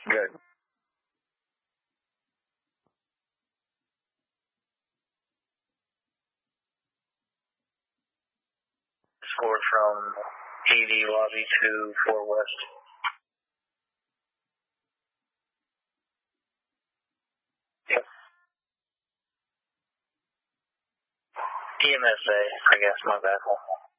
Good. Scored from ED lobby to 4 West. Yep. EMSA, I guess, my bad.